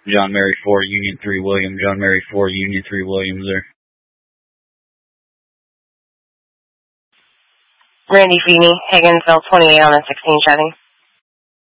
John Mary 4, Union 3 William, John Mary 4, Union 3 Williams there. Randy Feeney, Higginsville 28 on a 16 Chevy.